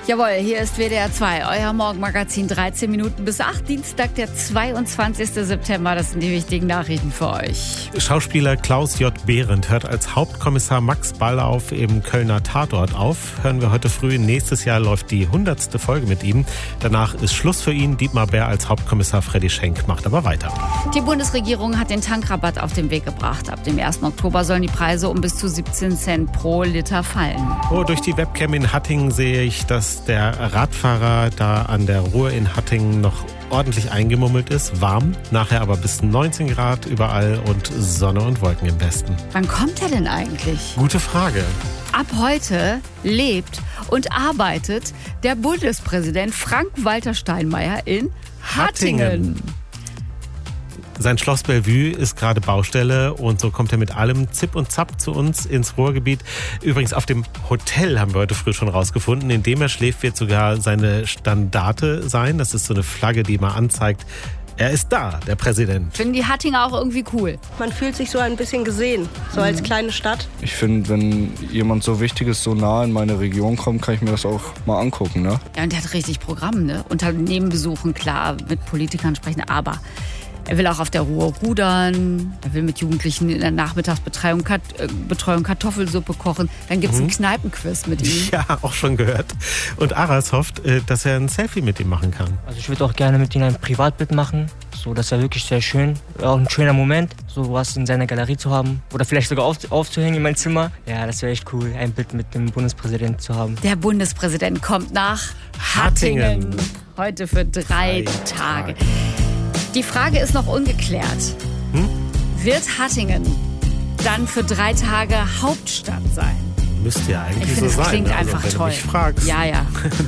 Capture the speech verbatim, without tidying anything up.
Jawohl, hier ist W D R zwei, euer Morgenmagazin, dreizehn Minuten bis acht, Dienstag, der zweiundzwanzigster September. Das sind die wichtigen Nachrichten für euch. Schauspieler Klaus J. Behrendt hört als Hauptkommissar Max Ballauf im Kölner Tatort auf. Hören wir heute früh. Nächstes Jahr läuft die hundertste Folge mit ihm. Danach ist Schluss für ihn. Dietmar Bär als Hauptkommissar Freddy Schenk macht aber weiter. Die Bundesregierung hat den Tankrabatt auf den Weg gebracht. Ab dem ersten Oktober sollen die Preise um bis zu siebzehn Cent pro Liter fallen. Oh, durch die Webcam in Hattingen sehe ich, dass der Radfahrer da an der Ruhr in Hattingen noch ordentlich eingemummelt ist. Warm, nachher aber bis neunzehn Grad überall und Sonne und Wolken im Westen. Wann kommt er denn eigentlich? Gute Frage. Ab heute lebt und arbeitet der Bundespräsident Frank-Walter Steinmeier in Hattingen. Hattingen. Sein Schloss Bellevue ist gerade Baustelle und so kommt er mit allem Zip und Zap zu uns ins Ruhrgebiet. Übrigens auf dem Hotel haben wir heute früh schon rausgefunden, in dem er schläft, wird sogar seine Standarte sein. Das ist so eine Flagge, die mal anzeigt, er ist da, der Präsident. Finden die Hattinger auch irgendwie cool? Man fühlt sich so ein bisschen gesehen, so als kleine Stadt. Ich finde, wenn jemand so Wichtiges so nah in meine Region kommt, kann ich mir das auch mal angucken, ne? Ja, und der hat richtig Programm, ne? Unternehmen besuchen, klar, mit Politikern sprechen, aber er will auch auf der Ruhr rudern, er will mit Jugendlichen in der Nachmittagsbetreuung Kat- äh, Betreuung Kartoffelsuppe kochen. Dann gibt es mhm. einen Kneipenquiz mit ihm. Ja, auch schon gehört. Und Aras hofft, äh, dass er ein Selfie mit ihm machen kann. Also ich würde auch gerne mit ihm ein Privatbild machen. So, das wäre wirklich sehr schön. Auch ein schöner Moment, so was in seiner Galerie zu haben. Oder vielleicht sogar auf, aufzuhängen in mein Zimmer. Ja, das wäre echt cool, ein Bild mit dem Bundespräsidenten zu haben. Der Bundespräsident kommt nach Hattingen. Hattingen. Heute für drei, drei Tage. Tage. Die Frage ist noch ungeklärt. Hm? Wird Hattingen dann für drei Tage Hauptstadt sein? Müsste ja eigentlich ich finde, so das sein. Klingt also, einfach wenn toll. Du mich fragst. Ja, ja.